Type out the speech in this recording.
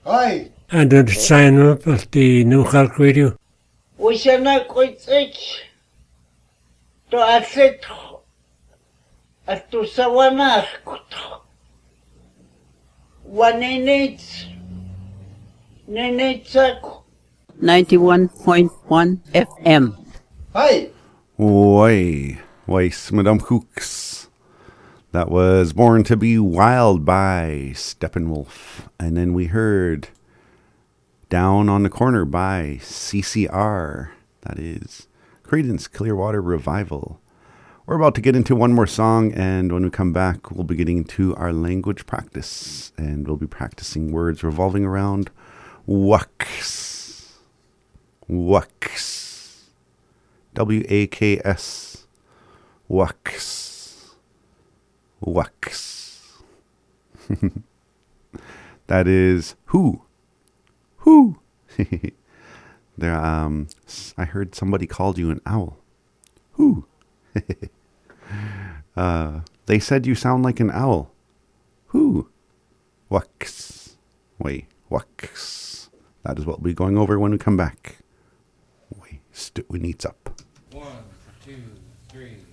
Hi. And then sign up at the New Clark Radio. Ushana koitsich. To aset at to sawana kuto. Wanenets. Nenetsak. 91.1 FM. Hi. Oi, Madame Hooks. That was Born to Be Wild by Steppenwolf. And then we heard Down on the Corner by CCR. That is Creedence Clearwater Revival. We're about to get into one more song, and when we come back, we'll be getting into our language practice. And we'll be practicing words revolving around WAKS. WAKS. WAKS. WAKS. WAKS. That is who. Who. There. I heard somebody called you an owl. Who. They said you sound like an owl. Who. WAKS. Wait. WAKS. That is what we'll be going over when we come back. Wait. We needs up. 1, 2, 3.